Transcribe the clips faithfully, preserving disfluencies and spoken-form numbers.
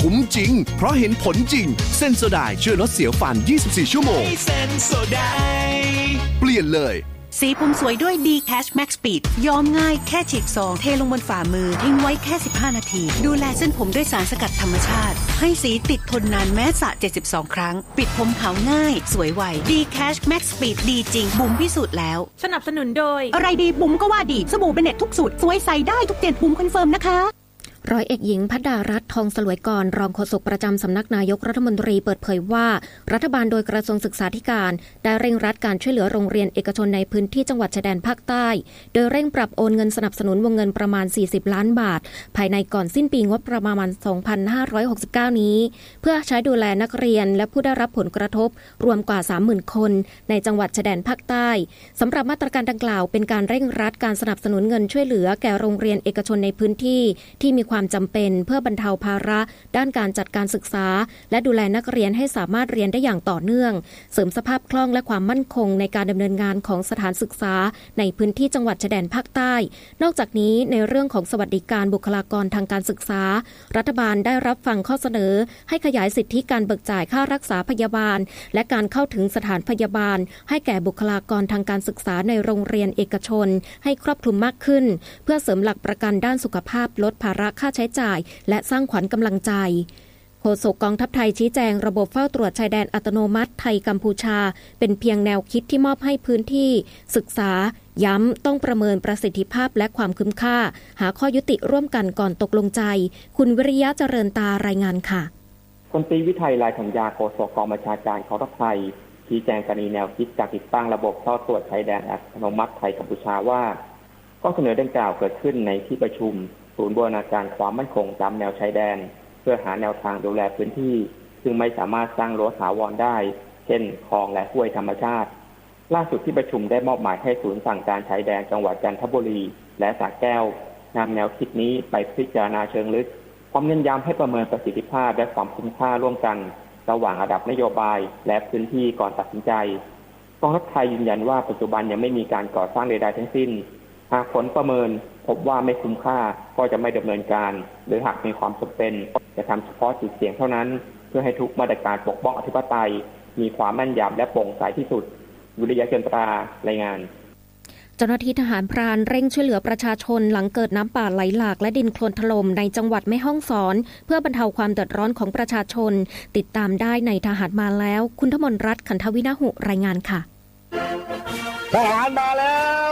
คุ้มจริงเพราะเห็นผลจริงเซนโซไดช่วยลดเสียวฟันยี่สิบสี่ชั่วโมงเซนโซไดเปลี่ยนเลยสีผมสวยด้วย D Cash Max Speed ย้อมง่ายแค่ฉีกซองเทลงบนฝ่ามือทิ้งไว้แค่สิบห้านาทีดูแลเส้นผมด้วยสารสกัดธรรมชาติให้สีติดทนนานแม้สระเจ็ดสิบสองครั้งปิดผมขาวง่ายสวยไว D Cash Max Speed ดีจริงบุ๋มพิสูจน์แล้วสนับสนุนโดยอะไรดีบุ๋มก็ว่าดีสบู่เบเน็ตทุกสูตรสวยใสได้ทุกเจนบุ๋มคอนเฟิร์มนะคะร้อยเอกหญิงภัดดารัตน์ทองสลวยกรรองโฆษกประจำสำนักนายกรัฐมนตรีเปิดเผยว่ารัฐบาลโดยกระทรวงศึกษาธิการได้เร่งรัดการช่วยเหลือโรงเรียนเอกชนในพื้นที่จังหวัดชายแดนภาคใต้โดยเร่งปรับโอนเงินสนับสนุนวงเงินประมาณสี่สิบล้านบาทภายในก่อนสิ้นปีงบประมาณสองพันห้าร้อยหกสิบเก้านี้เพื่อใช้ดูแลนักเรียนและผู้ได้รับผลกระทบรวมกว่า สามหมื่น คนในจังหวัดชายแดนภาคใต้สำหรับมาตรการดังกล่าวเป็นการเร่งรัดการสนับสนุนเงินช่วยเหลือแก่โรงเรียนเอกชนในพื้นที่ที่มีความจำเป็นเพื่อบรรเทาภาระด้านการจัดการศึกษาและดูแลนักเรียนให้สามารถเรียนได้อย่างต่อเนื่องเสริมสภาพคล่องและความมั่นคงในการดำเนินงานของสถานศึกษาในพื้นที่จังหวัดชายแดนภาคใต้นอกจากนี้ในเรื่องของสวัสดิการบุคลากรทางการศึกษารัฐบาลได้รับฟังข้อเสนอให้ขยายสิทธิการเบิกจ่ายค่ารักษาพยาบาลและการเข้าถึงสถานพยาบาลให้แก่บุคลากรทางการศึกษาในโรงเรียนเอกชนให้ครอบคลุมมากขึ้นเพื่อเสริมหลักประกันด้านสุขภาพลดภาระค่าใช้จ่ายและสร้างขวัญกำลังใจโฆษกกองทัพไทยชี้แจงระบบเฝ้าตรวจชายแดนอัตโนมัติไทยกัมพูชาเป็นเพียงแนวคิดที่มอบให้พื้นที่ศึกษาย้ำต้องประเมินประสิทธิภาพและความคุ้มค่าหาข้อยุติร่วมกันก่อนตกลงใจคุณวิริยะเจริญตารายงานค่ะพลตรีวิทัยลายธัญญาโฆษกกองบัญชาการกองทัพไทยชี้แจงกรณีแนวคิดการติดตั้งระบบเฝ้าตรวจชายแดนอัตโนมัติไทยกัมพูชาว่าข้อเสนอดังกล่าวเกิดขึ้นในที่ประชุมศูนย์บูรณาการความมั่นคงตามแนวชายแดนเพื่อหาแนวทางดูแลพื้นที่ซึ่งไม่สามารถสร้างรั้วถาวรได้เช่นคลองและห้วยธรรมชาติล่าสุดที่ประชุมได้มอบหมายให้ศูนย์สั่งการชายแดนจังหวัดจันทบุรีและสระแก้วนำแนวคิดนี้ไปพิจารณาเชิงลึกพร้อมเน้นย้ำให้ประเมินประสิทธิภาพและความคุ้มค่าร่วมกันระหว่างระดับนโยบายและพื้นที่ก่อนตัดสินใจกองทัพไทยยืนยันว่าปัจจุบันยังไม่มีการก่อสร้างใดๆทั้งสิ้นหากผลประเมินพบว่าไม่คุ้มค่าก็จะไม่ดำเนินการหรือหากมีความจำเป็นจะทำเฉพาะจุดเสี่ยงเท่านั้นเพื่อให้ทุกมาตรการปกป้องอธิปไตยมีความแม่นยำและโปร่งใสที่สุดวิริยะเจริญตารายงานเจ้าหน้าที่ทหารพรานเร่งช่วยเหลือประชาชนหลังเกิดน้ำป่าไหลหลากและดินโคลนถล่มในจังหวัดแม่ฮ่องสอนเพื่อบรรเทาความเดือดร้อนของประชาชนติดตามได้ในทหารมาแล้วคุณธมนรัตน์ขันธวินาหุรายงานค่ะทหารมาแล้ว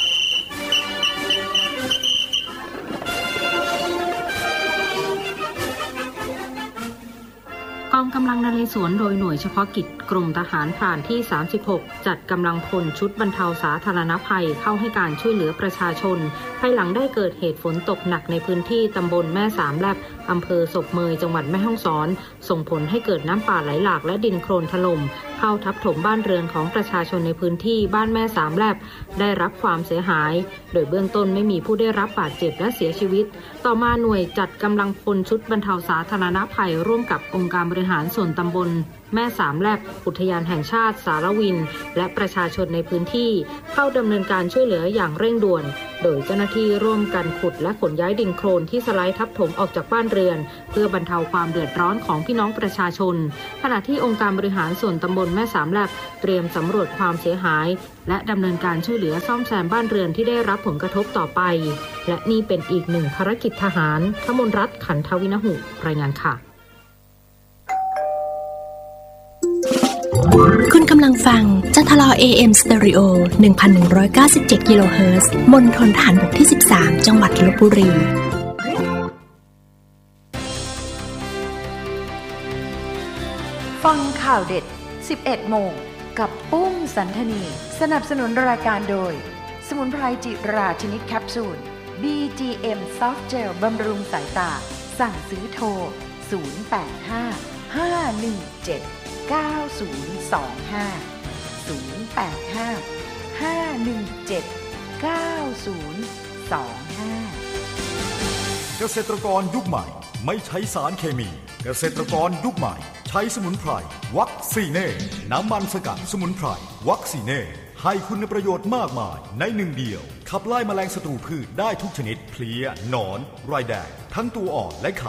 กองกำลังนเรศวรโดยหน่วยเฉพาะกิจกรมทหารพรานที่สามสิบหกจัดกำลังพลชุดบรรเทาสาธารณภัยเข้าให้การช่วยเหลือประชาชนภายหลังได้เกิดเหตุฝนตกหนักในพื้นที่ตำบลแม่สามแลบอำเภอศพเมยจังหวัดแม่ฮ่องสอนส่งผลให้เกิดน้ำป่าไหลหลากและดินโคลนถล่มเข้าทับถมบ้านเรือนของประชาชนในพื้นที่บ้านแม่สามแลบได้รับความเสียหายโดยเบื้องต้นไม่มีผู้ได้รับบาดเจ็บและเสียชีวิตต่อมาหน่วยจัดกำลังพลชุดบรรเทาสาธารณภัยร่วมกับองค์การบริหารส่วนตำบลแม่สามแลบอุทยานแห่งชาติสารวินและประชาชนในพื้นที่เข้าดำเนินการช่วยเหลืออย่างเร่งด่วนโดยเจ้าหน้าที่ร่วมกันขุดและขนย้ายดินโคลนที่สไลด์ทับถมออกจากบ้านเรือนเพื่อบรรเทาความเดือดร้อนของพี่น้องประชาชนขณะที่องค์การบริหารส่วนตำบลแม่สามแลบเตรียมสำรวจความเสียหายและดำเนินการช่วยเหลือซ่อมแซมบ้านเรือนที่ได้รับผลกระทบต่อไปและนี่เป็นอีกหนึ่งภารกิจทหารธมนรัตน์ขันธวินาหุรายงานค่ะคุณกำลังฟังจัทลอ เอ เอ็ม Stereo หนึ่งพันหนึ่งร้อยเก้าสิบเจ็ด กิโลเฮิรตซ์มณฑลทหารบกที่สิบสามจังหวัดลพบุรีฟังข่าวเด็ด สิบเอ็ดโมงกับปุ้มสันธนีสนับสนุนรายการโดยสมุนไพรจิราชนิดแคปซูล บี จี เอ็ม Soft Gel บำรุงสายตาสั่งซื้อโทรศูนย์ แปด ห้า ห้า หนึ่ง เจ็ด เก้า ศูนย์ สอง ห้า ศูนย์ แปด ห้า ห้า หนึ่ง เจ็ด เก้า ศูนย์ สอง ห้าเกษตรกรยุคใหม่ไม่ใช้สารเคมีเกษตรกรยุคใหม่ใช้สมุนไพรวัคซีเน่น้ำมันสกัดสมุนไพรวัคซีเน่ให้คุณประโยชน์มากมายในหนึ่งเดียวขับไล่แมลงศัตรูพืชได้ทุกชนิดเพลี้ยหนอนไรแดงทั้งตัวอ่อนและไข่เ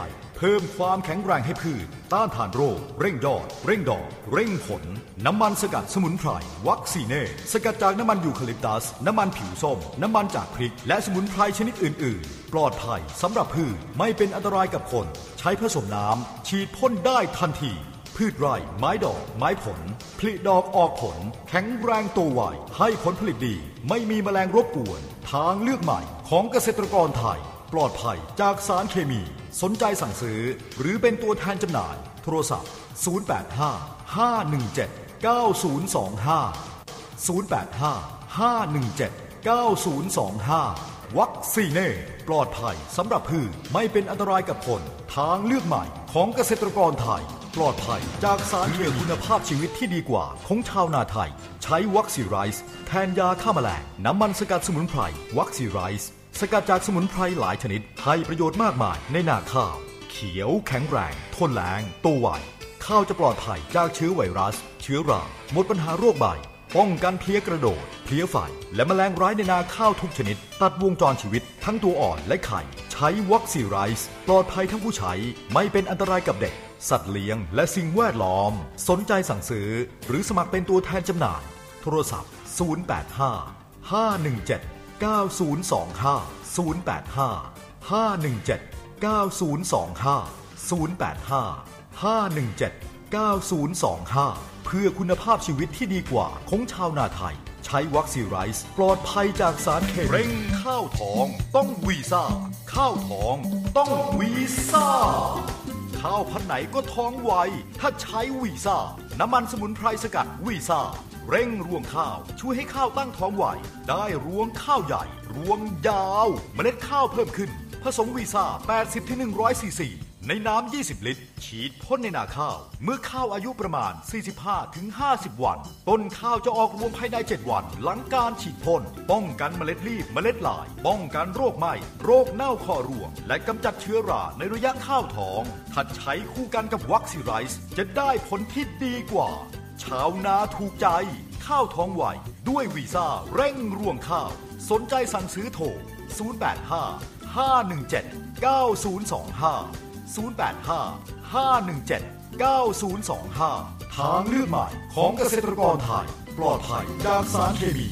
พิ่มความแข็งแรงให้พืชต้านทานโรคเร่งยอดเร่งดอกเร่งผลน้ำมันสกัดสมุนไพรวัคซีเน่สกัดจากน้ำมันยูคาลิปตัสน้ำมันผิวส้มน้ำมันจากพริกและสมุนไพรชนิดอื่นๆปลอดภัยสำหรับพืชไม่เป็นอันตรายกับคนใช้ผสมน้ำฉีดพ่นได้ทันทีพืชไร่ไม้ดอกไม้ผลผลิดอกออกผลแข็งแรงโตไวให้ผลผลิตดีไม่มีแมลงรบกวนทางเลือกใหม่ของเกษตรกรไทยปลอดภัยจากสารเคมีสนใจสั่งซื้อหรือเป็นตัวแทนจำหน่ายโทรศัพท์ศูนย์ แปด ห้า ห้า หนึ่ง เจ็ด เก้า ศูนย์ สอง ห้า ศูนย์ แปด ห้า ห้า หนึ่ง เจ็ด เก้า ศูนย์ สอง ห้าวัคซีเน่ปลอดภัยสำหรับพืชไม่เป็นอันตรายกับคนทางเลือกใหม่ของเกษตรกรไทยปลอดภัยจากสารเคมีคุณภาพชีวิตที่ดีกว่าของชาวนาไทยใช้วัคซีไรส์แทนยาฆ่าแมลงน้ำมันสกัดสมุนไพรวัคซีไรส์สกัดจากสมุนไพรหลายชนิดให้ประโยชน์มากมายในนาข้าวเขียวแข็งแรงทนแล้งโตไวข้าวจะปลอดภัยจากเชื้อไวรัสเชื้อราหมดปัญหาโรคใบป้องกันเพลี้ยกระโดดเพลี้ยไฟและแมลงร้ายในนาข้าวทุกชนิดตัดวงจรชีวิตทั้งตัวอ่อนและไข่ใช้วัคซีไรส์ปลอดภัยทั้งผู้ใช้ไม่เป็นอันตรายกับเด็กสัตว์เลี้ยงและสิ่งแวดล้อมสนใจสั่งซื้อหรือสมัครเป็นตัวแทนจำหน่ายโทรศัพท์ศูนย์ แปด ห้า ห้า หนึ่ง เจ็ด เก้า ศูนย์ สอง ห้า ศูนย์ แปด ห้า ห้า หนึ่ง เจ็ด เก้า ศูนย์ สอง ห้า ศูนย์ แปด ห้า ห้า หนึ่ง เจ็ด เก้า ศูนย์ สอง ห้าเพื่อคุณภาพชีวิตที่ดีกว่าของชาวนาไทยใช้วัคซีไรส์ปลอดภัยจากสารเคมีเร่งข้าวทองต้องวีซ่าข้าวทองต้องวีซ่าข้าวพันธุ์ไหนก็ท้องไวถ้าใช้วีซ่าน้ำมันสมุนไพรสกัดวีซ่าเร่งรวงข้าวช่วยให้ข้าวตั้งท้องไวได้รวงข้าวใหญ่รวงยาวเมล็ดข้าวเพิ่มขึ้นผสมวีซ่า แปดสิบถึงหนึ่งร้อย ซีซีในน้ำยี่สิบลิตรฉีดพ่นในนาข้าวเมื่อข้าวอายุประมาณ สี่สิบห้าถึงห้าสิบ วันต้นข้าวจะออกรวงภายในเจ็ดวันหลังการฉีดพ่นป้องกันเมล็ดรีบเมล็ดลายป้องกันโรคไหม้โรคเน่าคอรวงและกำจัดเชื้อราในระยะข้าวท้องถ้าใช้คู่กันกับวัคซีไรส์จะได้ผลที่ดีกว่าชาวนาถูกใจข้าวท้องไวด้วยวีซ่าเร่งรวงข้าวสนใจสั่งซื้อโทรศูนย์ แปด ห้า ห้า หนึ่ง เจ็ด เก้า ศูนย์ สอง ห้าศูนย์ แปด ห้า ห้า หนึ่ง เจ็ด เก้า ศูนย์ สอง ห้าทางเลือกใหม่ของเกษตรกรไทยปลอดภัยจากสารเคมี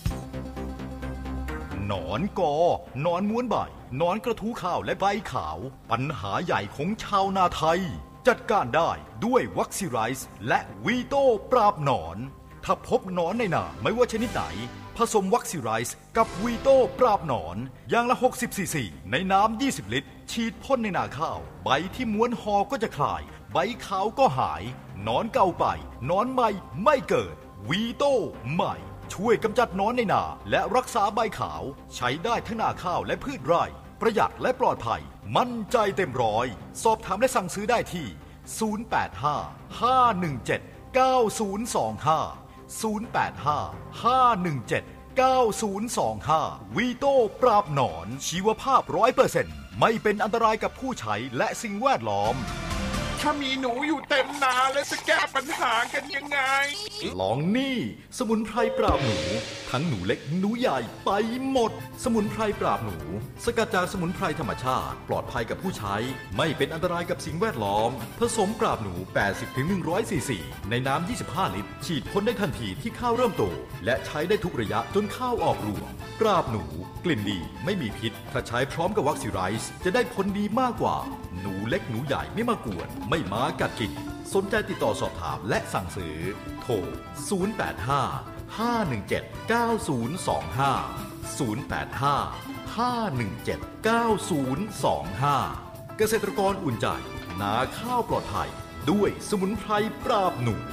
หนอนกอหนอนม้วนใบหนอนกระทู้ข้าวและใบขาวปัญหาใหญ่ของชาวนาไทยจัดการได้ด้วยวัคซีไรส์และวีโต้ปราบหนอนถ้าพบหนอนในนาไม่ว่าชนิดไหนผสมวัคซีไรส์กับวีโต้ปราบหนอนอย่างละหกสิบซีซีในน้ำยี่สิบลิตรฉีดพ่นในนาข้าวใบที่ม้วนหอก็จะคลายใบขาวก็หายหนอนเก่าไปหนอนใหม่ไม่เกิดวีโต้ใหม่ช่วยกำจัดหนอนในนาและรักษาใบขาวใช้ได้ทั้งนาข้าวและพืชไร่ประหยัดและปลอดภัยมั่นใจเต็มร้อยสอบถามและสั่งซื้อได้ที่ศูนย์ แปด ห้า ห้า หนึ่ง เจ็ด เก้า ศูนย์ สอง ห้าศูนย์ แปด ห้า ห้า หนึ่ง เจ็ด เก้า ศูนย์ สอง ห้าวีโต้ปราบหนอนชีวภาพ ร้อยเปอร์เซ็นต์ ไม่เป็นอันตรายกับผู้ใช้และสิ่งแวดล้อมถ้ามีหนูอยู่เต็มนาแล้วจะแก้ปัญหากันยังไงลองนี่สมุนไพรปราบหนูทั้งหนูเล็กหนูใหญ่ไปหมดสมุนไพรปราบหนูสกัดจากสมุนไพรธรรมชาติปลอดภัยกับผู้ใช้ไม่เป็นอันตรายกับสิ่งแวดล้อมผสมปราบหนู แปดสิบถึงหนึ่งร้อย ซีซีในน้ำยี่สิบห้าลิตรฉีดพ่นได้ทันทีที่ข้าวเริ่มโตและใช้ได้ทุกระยะจนข้าวออกรวงปราบหนูกลิ่นดีไม่มีพิษถ้าใช้พร้อมกับวัคซีไรส์จะได้ผลดีมากกว่าหนูเล็กหนูใหญ่ไม่มากวนไม่มากัดกินสนใจติดต่อสอบถามและสั่งซื้อโทรศูนย์ แปด ห้า ห้า หนึ่ง เจ็ด เก้า ศูนย์ สอง ห้าศูนย์ แปด ห้า ห้า หนึ่ง เจ็ด เก้า ศูนย์ สอง ห้าเกษตรกรอุ่นใจนาข้าวปลอดภัยด้วยสมุนไพรปราบหนู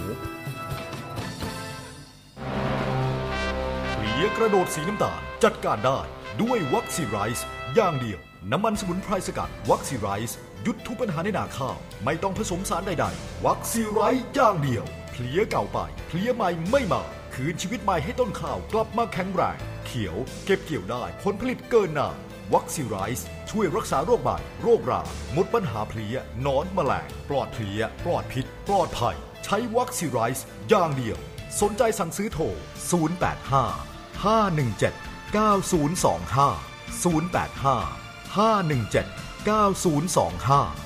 เพลี้ยกระโดดสีน้ำตาลจัดการได้ด้วยวัคซีไรส์อย่างเดียวน้ำมันสมุนไพรสกัดวัคซีไรส์หยุดทุกปัญหาในนาข้าวไม่ต้องผสมสารใดๆวัคซีไรส์อย่างเดียวเพลี้ยเก่าไปเพลี้ยใหม่ไม่มาคืนชีวิตใหม่ให้ต้นข้าวกลับมาแข็งแรงเขียวเก็บเกี่ยวได้ผลผลิตเกินนาวัคซีไรส์ช่วยรักษาโรคใบโรคราหมดปัญหาเพลี้ยหนอนแมลงปลอดเพลี้ยปลอดพิษปลอดภัยใช้วัคซีไรส์อย่างเดียวสนใจสั่งซื้อโทรศูนย์ แปด ห้า ห้า หนึ่ง เจ็ด เก้า ศูนย์ สอง ห้าศูนย์ แปด ห้า ห้า หนึ่ง เจ็ด เก้า ศูนย์ สอง ห้า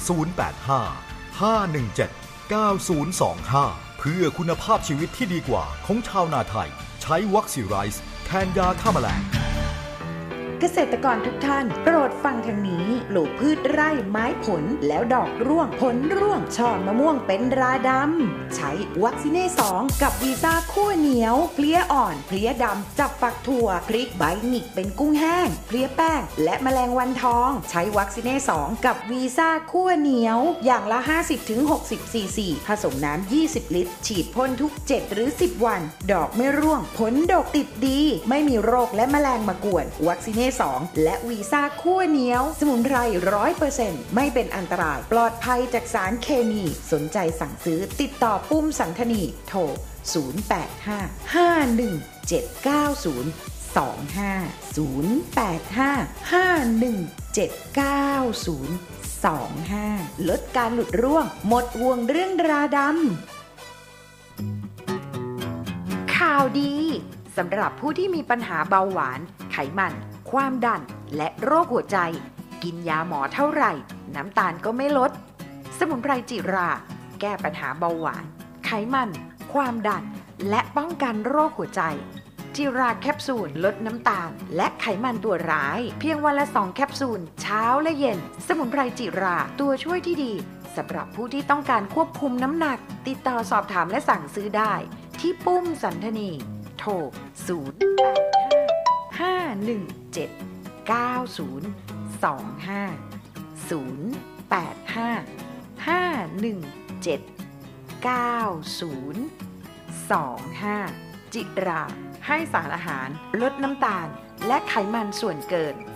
ศูนย์ แปด ห้า ห้า หนึ่ง เจ็ด เก้า ศูนย์ สอง ห้าเพื่อคุณภาพชีวิตที่ดีกว่าของชาวนาไทยใช้วัคซีไรส์แทนยาฆ่าแมลงเกษตรกรทุกท่านโปรดฟังทางนี้ปลูกพืชไร่ไม้ผลแล้วดอกร่วงผลร่วงช่อมะม่วงเป็นราดำใช้วัคซีเน่สองกับวีซ่าคั่วเหนียวเพลี้ยอ่อนเพลี้ยดำจับฝักถั่วพริกใบหงิกเป็นกุ้งแห้งเพลี้ยแป้งและแมลงวันทองใช้วัคซีเน่สองกับวีซ่าคั่วเหนียวอย่างละ ห้าสิบถึงหกสิบ ซีซีผสมน้ำยี่สิบลิตรฉีดพ่นทุกเจ็ดหรือสิบวันดอกไม่ร่วงผลดกติดดีไม่มีโรคและแมลงมากวนวัคซีเน่สองและวีซ่าคั่วเหนียวสมุนไพร ร้อยเปอร์เซ็นต์ ไม่เป็นอันตรายปลอดภัยจากสารเคมีสนใจสั่งซื้อติดต่อปุ้มสันธนีโทรศูนย์ แปด ห้า ห้า หนึ่ง เจ็ด เก้า ศูนย์ สอง ห้า ศูนย์ แปด ห้า ห้า หนึ่ง เจ็ด เก้า ศูนย์ สอง ห้าลดการหลุดร่วงหมดห่วงเรื่องราดำข่าวดีสำหรับผู้ที่มีปัญหาเบาหวานไขมันความดันและโรคหัวใจกินยาหมอเท่าไหร่น้ำตาลก็ไม่ลดสมุนไพรจิราแก้ปัญหาเบาหวานไขมันความดันและป้องกันโรคหัวใจจิราแคปซูลลดน้ำตาลและไขมันตัวร้ายเพียงวันละสองแคปซูลเช้าและเย็นสมุนไพรจิราตัวช่วยที่ดีสำหรับผู้ที่ต้องการควบคุมน้ำหนักติดต่อสอบถามและสั่งซื้อได้ที่ปุ้มสันธนีโทรศูนย์ แปด ห้า หนึ่ง เจ็ด เก้า ศูนย์ สอง ห้า ศูนย์ แปด ห้า ห้า หนึ่ง เจ็ด เก้า ศูนย์ สอง ห้าจิราให้สารอาหารลดน้ำตาลและไขมันส่วนเกิน